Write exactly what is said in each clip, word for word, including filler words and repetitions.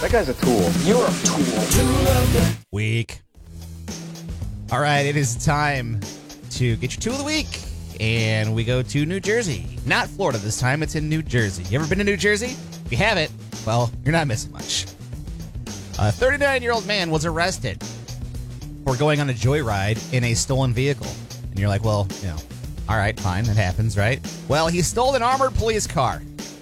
That guy's a tool. You're a tool. Weak. All right, it is time to get your tool of the week. And we go to New Jersey. Not Florida this time. It's in New Jersey. You ever been to New Jersey? If you haven't, well, you're not missing much. A thirty-nine-year-old man was arrested for going on a joyride in a stolen vehicle. And you're like, well, you know, all right, fine, that happens, right? Well, he stole an armored police car.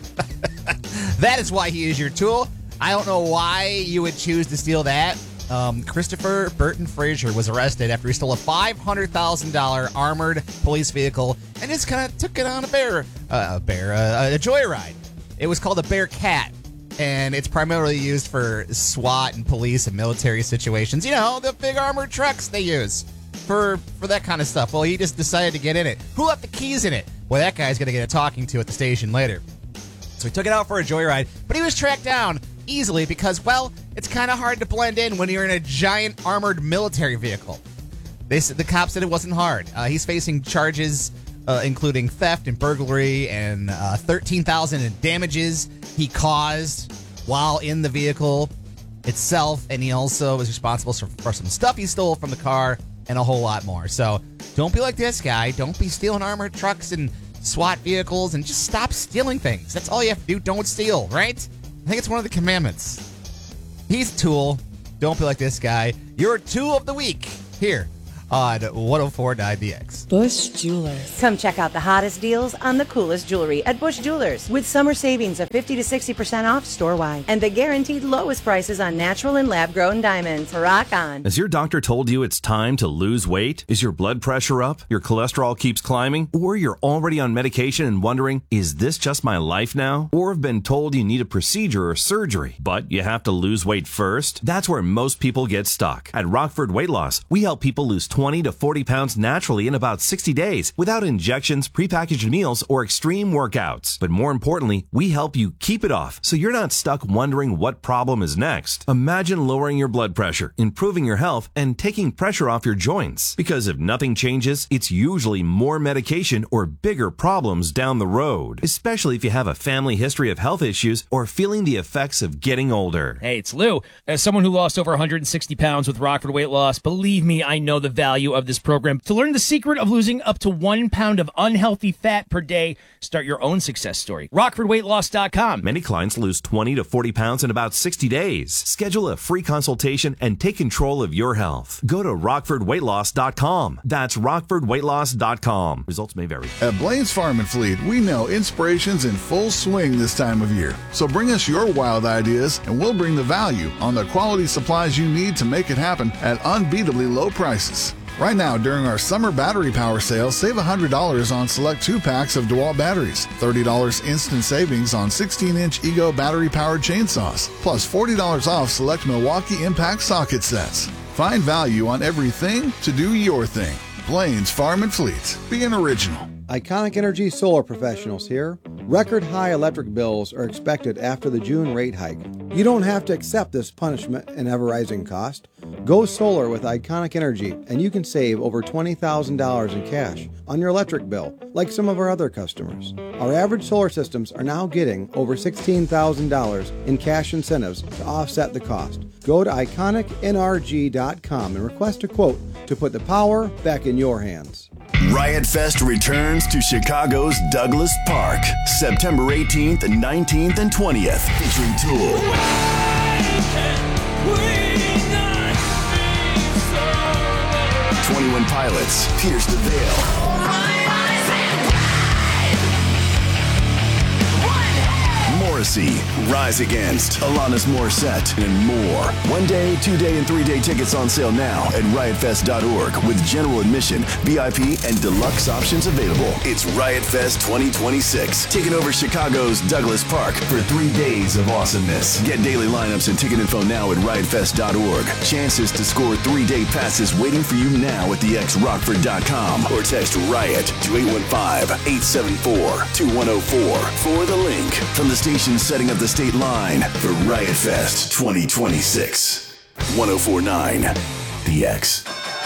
That is why he is your tool. I don't know why you would choose to steal that. Um, Christopher Burton Frazier was arrested after he stole a five hundred thousand dollars armored police vehicle and just kind of took it on a bear, uh, a bear, uh, a joyride. It was called a Bearcat, and it's primarily used for SWAT and police and military situations. You know, the big armored trucks they use for for that kind of stuff. Well, he just decided to get in it. Who left the keys in it? Well, that guy's going to get a talking to at the station later. So he took it out for a joyride, but he was tracked down easily because, well, it's kind of hard to blend in when you're in a giant armored military vehicle. They said, the cops said it wasn't hard. Uh, he's facing charges uh, including theft and burglary and uh, thirteen thousand dollars in damages he caused while in the vehicle itself, and he also was responsible for, for some stuff he stole from the car and a whole lot more. So don't be like this guy. Don't be stealing armored trucks and SWAT vehicles, and just stop stealing things. That's all you have to do. Don't steal, right? I think it's one of the commandments. He's a tool. Don't be like this guy. You're tool of the week here on one oh four point nine D X. Bush Jewelers. Come check out the hottest deals on the coolest jewelry at Bush Jewelers with summer savings of fifty to sixty percent off store-wide and the guaranteed lowest prices on natural and lab-grown diamonds. Rock on. Has your doctor told you it's time to lose weight? Is your blood pressure up? Your cholesterol keeps climbing? Or you're already on medication and wondering, is this just my life now? Or have been told you need a procedure or surgery, but you have to lose weight first? That's where most people get stuck. At Rockford Weight Loss, we help people lose twenty to forty pounds naturally in about sixty days without injections, prepackaged meals, or extreme workouts. But more importantly, we help you keep it off so you're not stuck wondering what problem is next. Imagine lowering your blood pressure, improving your health, and taking pressure off your joints. Because if nothing changes, it's usually more medication or bigger problems down the road, especially if you have a family history of health issues or feeling the effects of getting older. Hey, it's Lou. As someone who lost over one hundred sixty pounds with Rockford Weight Loss, believe me, I know the value of this program. To learn the secret of losing up to one pound of unhealthy fat per day, start your own success story. Rockford Weight Loss dot com. Many clients lose twenty to forty pounds in about sixty days. Schedule a free consultation and take control of your health. Go to Rockford Weight Loss dot com. That's Rockford Weight Loss dot com. Results may vary. At Blaine's Farm and Fleet, we know inspiration's in full swing this time of year. So bring us your wild ideas and we'll bring the value on the quality supplies you need to make it happen at unbeatably low prices. Right now, during our summer battery power sale, save one hundred dollars on select two-packs of DeWalt batteries, thirty dollars instant savings on sixteen-inch Ego battery-powered chainsaws, plus forty dollars off select Milwaukee Impact socket sets. Find value on everything to do your thing. Blaine's Farm and Fleet. Be an original. Iconic Energy Solar Professionals here. Record high electric bills are expected after the June rate hike. You don't have to accept this punishment and ever-rising cost. Go solar with Iconic Energy, and you can save over twenty thousand dollars in cash on your electric bill, like some of our other customers. Our average solar systems are now getting over sixteen thousand dollars in cash incentives to offset the cost. Go to iconic N R G dot com and request a quote to put the power back in your hands. Riot Fest returns to Chicago's Douglas Park, September eighteenth, nineteenth, and twentieth, featuring Tool, twenty-one Pilots, Pierce the Veil, Morrissey, Rise Against, Alanis Morissette, and more. One day, two day, and three day tickets on sale now at riot fest dot org with general admission, V I P, and deluxe options available. It's Riot Fest twenty twenty-six, taking over Chicago's Douglas Park for three days of awesomeness. Get daily lineups and ticket info now at riot fest dot org. Chances to score three-day passes waiting for you now at the x rockford dot com or text RIOT to eight one five, eight seven four, two one zero four for the link from the station setting up the state line for Riot Fest twenty twenty-six. one oh four point nine The X.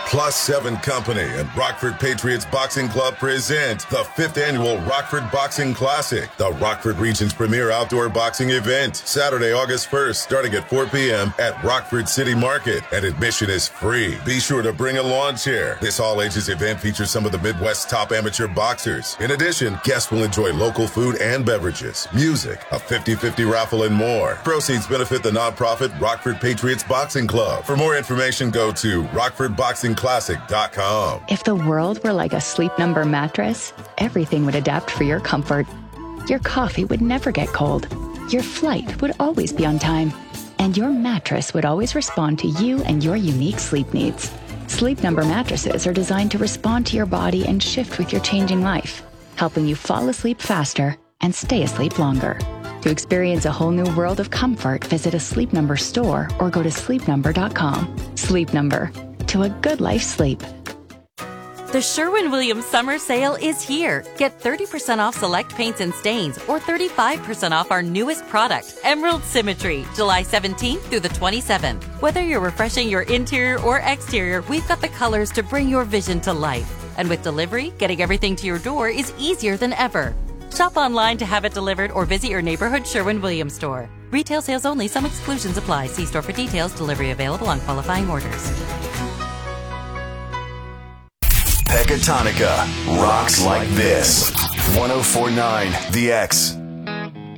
Plus seven Company and Rockford Patriots Boxing Club present the fifth annual Rockford Boxing Classic, the Rockford region's premier outdoor boxing event. Saturday, August first, starting at four p.m. at Rockford City Market, and admission is free. Be sure to bring a lawn chair. This all-ages event features some of the Midwest's top amateur boxers. In addition, guests will enjoy local food and beverages, music, a fifty-fifty raffle, and more. Proceeds benefit the nonprofit Rockford Patriots Boxing Club. For more information, go to rockford boxing classic dot com. If the world were like a Sleep Number mattress, everything would adapt for your comfort. Your coffee would never get cold. Your flight would always be on time. And your mattress would always respond to you and your unique sleep needs. Sleep Number mattresses are designed to respond to your body and shift with your changing life, helping you fall asleep faster and stay asleep longer. To experience a whole new world of comfort, visit a Sleep Number store or go to sleep number dot com. Sleep Number. To a good life sleep. The Sherwin-Williams Summer Sale is here. Get thirty percent off select paints and stains or thirty-five percent off our newest product, Emerald Symmetry, July seventeenth through the twenty-seventh. Whether you're refreshing your interior or exterior, we've got the colors to bring your vision to life. And with delivery, getting everything to your door is easier than ever. Shop online to have it delivered or visit your neighborhood Sherwin-Williams store. Retail sales only. Some exclusions apply. See store for details. Delivery available on qualifying orders. Pecatonica rocks like this. one oh four point nine The X.